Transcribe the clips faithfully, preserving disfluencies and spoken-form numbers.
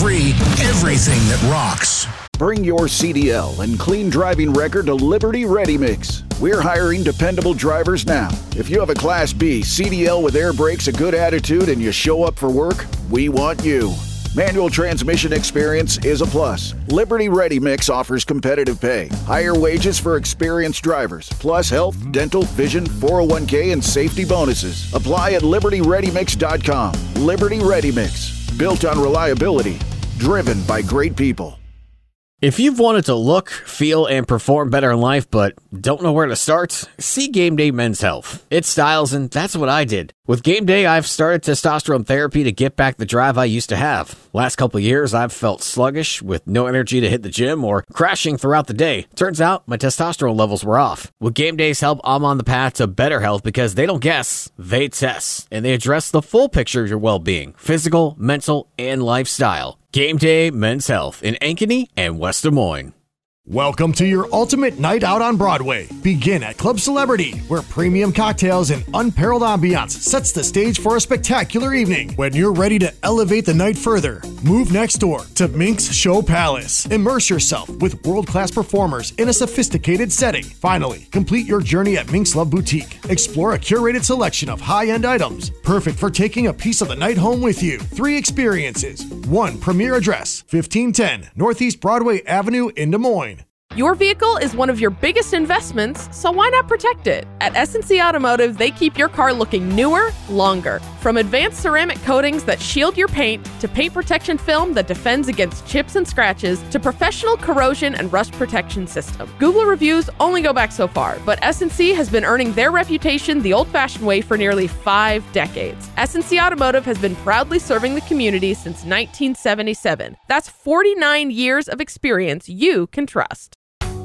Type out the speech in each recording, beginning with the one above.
free everything that rocks. Bring your C D L and clean driving record to Liberty Ready Mix. We're hiring dependable drivers now. If you have a Class B C D L with air brakes, a good attitude, and you show up for work, we want you. Manual transmission experience is a plus. Liberty Ready Mix offers competitive pay, higher wages for experienced drivers, plus health, dental, vision, four oh one k, and safety bonuses. Apply at liberty ready mix dot com. Liberty Ready Mix, built on reliability, driven by great people. If you've wanted to look, feel, and perform better in life but don't know where to start, see Game Day Men's Health. It styles, and that's what I did. With Game Day, I've started testosterone therapy to get back the drive I used to have. Last couple of years, I've felt sluggish with no energy to hit the gym or crashing throughout the day. Turns out, my testosterone levels were off. With Game Day's help, I'm on the path to better health because they don't guess, they test. And they address the full picture of your well-being, physical, mental, and lifestyle. Game Day Men's Health in Ankeny and West Des Moines. Welcome to your ultimate night out on Broadway. Begin at Club Celebrity, where premium cocktails and unparalleled ambiance sets the stage for a spectacular evening. When you're ready to elevate the night further, move next door to Minx Show Palace. Immerse yourself with world-class performers in a sophisticated setting. Finally, complete your journey at Minx Love Boutique. Explore a curated selection of high-end items, perfect for taking a piece of the night home with you. Three experiences, one premier address, fifteen ten Northeast Broadway Avenue in Des Moines. Your vehicle is one of your biggest investments, so why not protect it? At S and C Automotive, they keep your car looking newer, longer. From advanced ceramic coatings that shield your paint, to paint protection film that defends against chips and scratches, to professional corrosion and rust protection system. Google reviews only go back so far, but S and C has been earning their reputation the old-fashioned way for nearly five decades. S and C Automotive has been proudly serving the community since nineteen seventy-seven. That's forty-nine years of experience you can trust.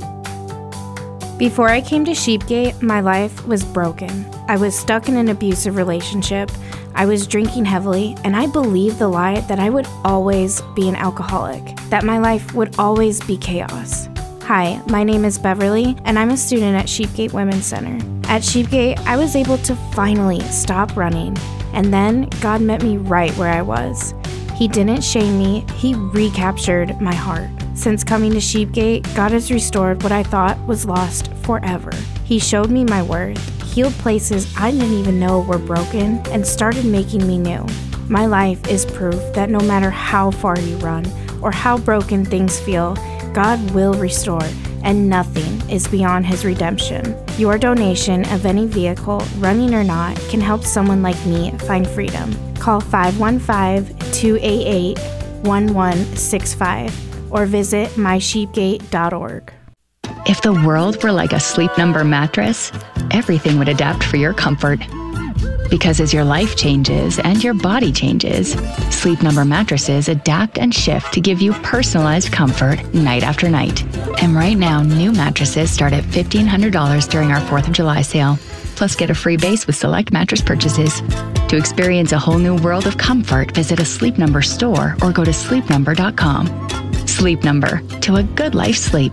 Before I came to Sheepgate, my life was broken. I was stuck in an abusive relationship. I was drinking heavily, and I believed the lie that I would always be an alcoholic, that my life would always be chaos. Hi, my name is Beverly, and I'm a student at Sheepgate Women's Center. At Sheepgate, I was able to finally stop running, and then God met me right where I was. He didn't shame me, He recaptured my heart. Since coming to Sheepgate, God has restored what I thought was lost forever. He showed me my worth, healed places I didn't even know were broken, and started making me new. My life is proof that no matter how far you run or how broken things feel, God will restore, and nothing is beyond His redemption. Your donation of any vehicle, running or not, can help someone like me find freedom. Call five one five, two eight eight, one one six five or visit my sheepgate dot org. If the world were like a Sleep Number mattress, everything would adapt for your comfort. Because as your life changes and your body changes, Sleep Number mattresses adapt and shift to give you personalized comfort night after night. And right now, new mattresses start at fifteen hundred dollars during our fourth of July sale. Plus, get a free base with select mattress purchases. To experience a whole new world of comfort, visit a Sleep Number store or go to sleep number dot com. Sleep Number, to a good life sleep.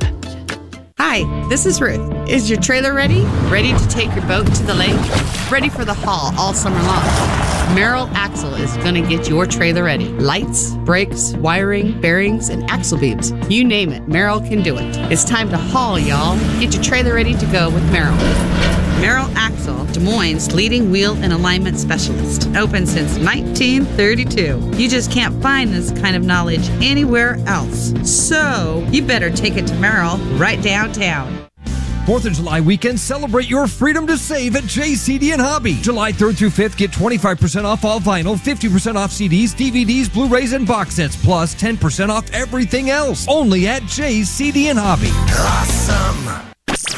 Hi, this is Ruth. Is your trailer ready? Ready to take your boat to the lake? Ready for the haul all summer long? Merrill Axle is going to get your trailer ready. Lights, brakes, wiring, bearings, and axle beams. You name it, Merrill can do it. It's time to haul, y'all. Get your trailer ready to go with Merrill. Merrill Axle, Des Moines' leading wheel and alignment specialist. Open since nineteen thirty-two. You just can't find this kind of knowledge anywhere else. So, you better take it to Merrill right downtown. fourth of July weekend, celebrate your freedom to save at J C D and Hobby. July third through fifth, get twenty-five percent off all vinyl, fifty percent off C Ds, D V Ds, Blu-rays, and box sets, plus ten percent off everything else. Only at J C D and Hobby. Awesome.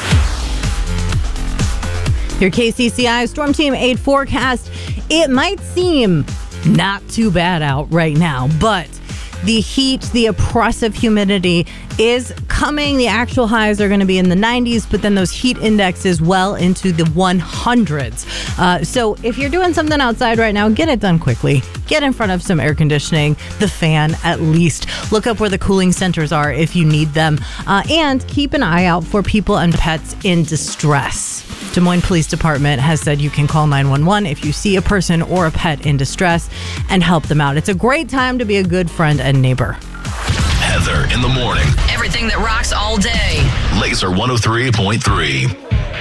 Your K C C I Storm Team eight forecast. It might seem not too bad out right now, but the heat, the oppressive humidity is coming. The actual highs are going to be in the nineties, but then those heat indexes well into the hundreds. Uh, so if you're doing something outside right now, get it done quickly. Get in front of some air conditioning, the fan at least. Look up where the cooling centers are if you need them. Uh, and keep an eye out for people and pets in distress. Des Moines Police Department has said you can call nine one one if you see a person or a pet in distress and help them out. It's a great time to be a good friend and neighbor. Heather in the morning. Everything that rocks all day. Laser one oh three point three.